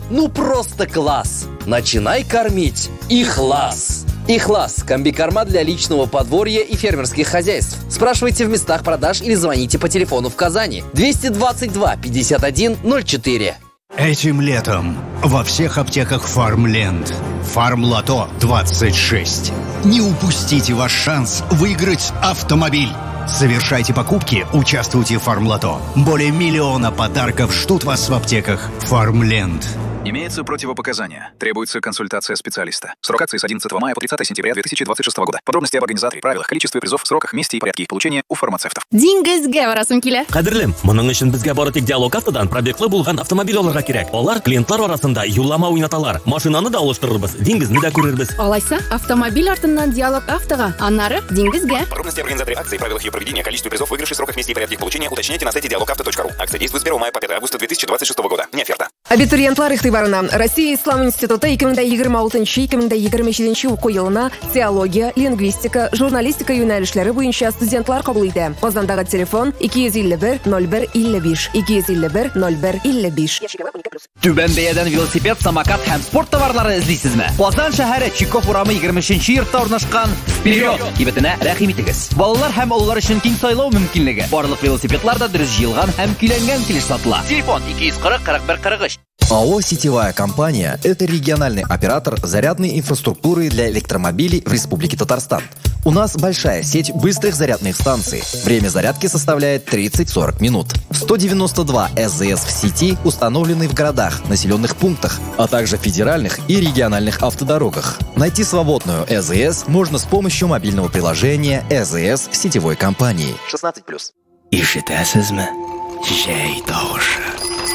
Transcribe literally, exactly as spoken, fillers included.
ну просто класс. Начинай кормить Ихлас. Ихлас – комбикорма для личного подворья и фермерских хозяйств. Спрашивайте в местах продаж или звоните по телефону в Казани двести двадцать два пятьдесят один ноль четыре. Этим летом во всех аптеках Фармленд. Фармлото двадцать шесть. Не упустите ваш шанс выиграть автомобиль. Совершайте покупки, участвуйте в Фармлото. Более миллиона подарков ждут вас в аптеках Фармленд. Имеются противопоказания. Требуется консультация специалиста. Срок акции с одиннадцатого мая по тридцатое сентября две тысячи двадцать шестого года. Подробности об организаторе, правилах, количестве призов, сроках, месте и порядке их получения у фармацевтов. Диңгезгә барасым килә. Кадерлем, моның өчен безгә бары тик диалог автодан пробеглы булган автомобиль алырга кирәк. Алар клиентлар арасында юллама уйнаталар. Машинаны да алыштырырбыз, диңгезне дә күрербез. Алайса, автомобиль артыннан диалог автога, аннары диңгезгә. Подробности об организаторе акции, правилах ее проведения, количестве призов, выигрышей, сроках, месте и порядке их получения уточняйте на сайте диалог авто точка ру. Акция действует с первого мая по пятое августа две тысячи двадцать шестого года. Не оферта. Абитуриентлар игътибарына. Россия Ислам институты ике мең дә егерме алтынчы - ике мең дә егерме җиденче уку елына теология, лингвистика, журналистика юнәлешләре буенча студентлар кабул итә. Казандагы телефон ике йөз илле бер ноль бер илле биш, ике йөз илле бер ноль бер илле биш. Түбән бәядән велосипед, самокат һәм спорт товарлары эзлисезме? Казан шәһәре Чиков урамы егерме өченче йортта урнашкан Вперед! Кибетенә рәхим итегез. Балалар һәм олылар өчен киң сайлау мөмкинлеге. Барлык велосипедлар да дөрес җыелган һәм көйләнгән килеш сатыла. Телефон ике йөз кырык кырык бер кырык өч. АО «Сетевая компания» – это региональный оператор зарядной инфраструктуры для электромобилей в Республике Татарстан. У нас большая сеть быстрых зарядных станций. Время зарядки составляет тридцать-сорок минут. сто девяносто два ЭЗС в сети установлены в городах, населенных пунктах, а также федеральных и региональных автодорогах. Найти свободную ЭЗС можно с помощью мобильного приложения ЭЗС «Сетевой компании». шестнадцать плюс. Ишетәсезме? Җәй тавышы.